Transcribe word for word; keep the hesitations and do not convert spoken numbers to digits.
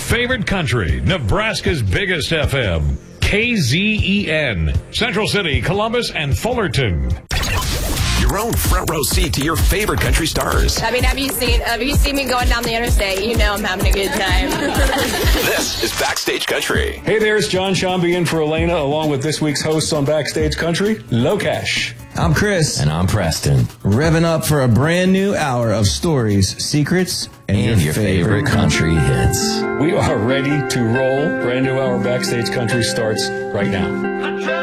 favorite country, Nebraska's biggest F M, K Z E N, Central City, Columbus, and Fullerton. Your own front row seat to your favorite country stars. I mean, have you seen have you seen me going down the interstate? You know I'm having a good time. This is Backstage Country. Hey there, it's John Shambi in for Elena, along with this week's hosts on Backstage Country, Locash. I'm Chris. And I'm Preston. Revving up for a brand new hour of stories, secrets, and, and your, your favorite, favorite country hits. We are ready to roll. Brand new hour Backstage Country starts right now.